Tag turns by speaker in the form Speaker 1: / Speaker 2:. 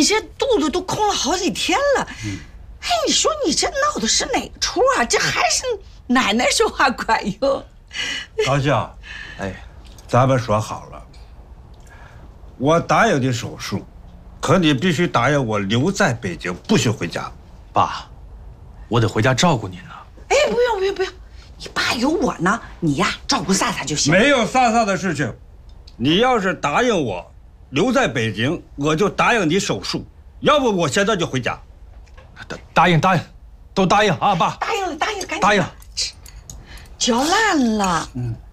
Speaker 1: 这肚子都空了好几天了。哎，你说你这闹的是哪出啊？这还是奶奶说话管用。
Speaker 2: 高兴，
Speaker 3: 哎，
Speaker 2: 咱们说好了，我答应你手术，可你必须答应我留在北京，不许回家。
Speaker 3: 爸，我得回家照顾您呢。
Speaker 1: 哎，不用，你爸有我呢，你呀照顾萨萨就行。
Speaker 2: 没有飒飒的事情，你要是答应我留在北京，我就答应你手术，要不我现在就回家。
Speaker 3: 答应，都答应啊，爸。
Speaker 1: 答应了，赶紧
Speaker 3: 答应。
Speaker 1: 嚼烂了。